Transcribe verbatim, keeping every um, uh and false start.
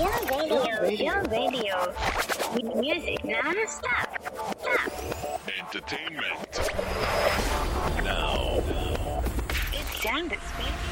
Your radio, your radio. With music non-stop. Stop. Entertainment. Now. It's time to speak.